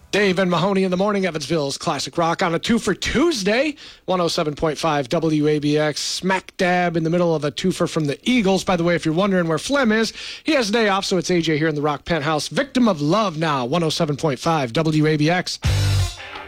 Dave and Mahoney in the morning, Evansville's Classic Rock on a 2 for Tuesday, 107.5 WABX, smack dab in the middle of a twofer from the Eagles. By the way, if you're wondering where Flem is, he has a day off, so it's AJ here in the Rock Penthouse. Victim of Love now, 107.5 WABX.